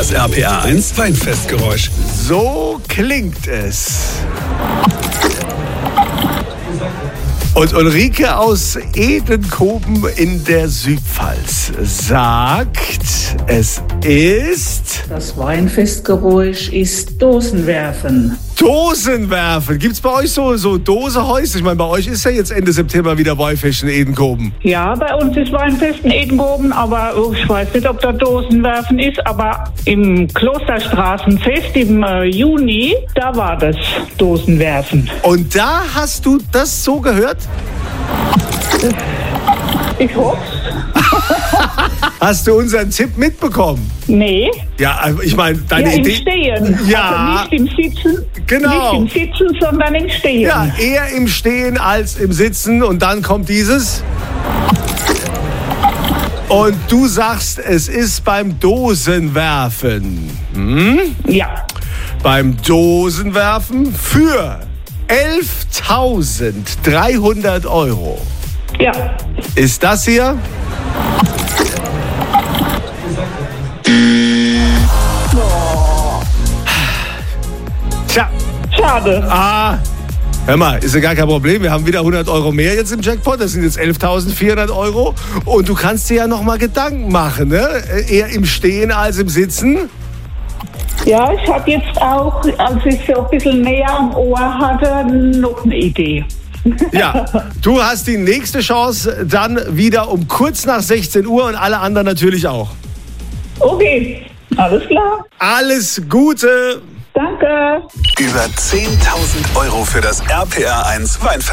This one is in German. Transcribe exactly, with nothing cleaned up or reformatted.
Das R P R eins Weinfestgeräusch. So klingt es. Und Ulrike aus Edenkoben in der Südpfalz sagt, es ist... Das Weinfestgeräusch ist Dosenwerfen. Dosenwerfen. Gibt's bei euch so, so Dosehäuser? Ich meine, bei euch ist ja jetzt Ende September wieder Weinfest in Edenkoben. Ja, bei uns ist Weinfest in Edenkoben, aber ich weiß nicht, ob da Dosenwerfen ist, aber im Klosterstraßenfest im äh, Juni, da war das Dosenwerfen. Und da hast du das so gehört? Ich hoffe. Hast du unseren Tipp mitbekommen? Nee. Ja, ich meine, deine ja, im Idee... Stehen. Ja. Also nicht im Sitzen. Genau. Nicht im Sitzen, sondern im Stehen. Ja, eher im Stehen als im Sitzen. Und dann kommt dieses... Und du sagst, es ist beim Dosenwerfen. Hm? Ja. Beim Dosenwerfen für elftausenddreihundert Euro. Ja. Ist das hier? Tja. Schade. Ah. Hör mal, ist ja gar kein Problem. Wir haben wieder hundert Euro mehr jetzt im Jackpot. Das sind jetzt elftausendvierhundert Euro. Und du kannst dir ja noch mal Gedanken machen, ne? Eher im Stehen als im Sitzen. Ja, ich habe jetzt auch, als ich so ein bisschen näher am Ohr hatte, noch eine Idee. Ja, du hast die nächste Chance dann wieder um kurz nach sechzehn Uhr und alle anderen natürlich auch. Okay, alles klar. Alles Gute. Danke. Über zehntausend Euro für das R P R eins Weinfest.